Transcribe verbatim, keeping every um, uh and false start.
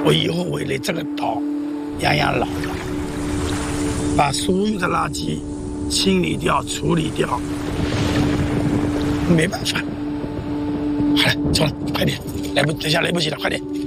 我以后为了这个岛养养老，把所有的垃圾清理掉、处理掉。没办法，好了，走了，快点，来不，等一下来不及了，快点。